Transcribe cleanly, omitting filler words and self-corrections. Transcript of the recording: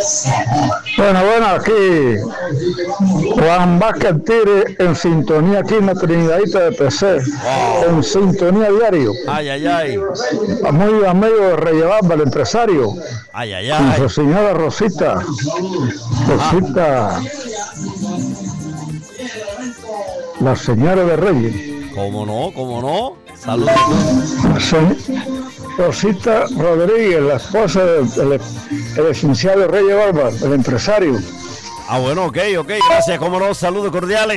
Bueno, aquí Juan Vázquez Tire en sintonía aquí en la Trinidadita de PC, en sintonía diario. Ay. Muy amigo de Reyes Barba, el empresario. Ay. Con su señora Rosita. La señora de Reyes. ¿Cómo no? Saludos. Rosita Rodríguez, la esposa del licenciado Reyes Barba, el empresario. Bueno, ok, gracias, cómo no, saludos cordiales.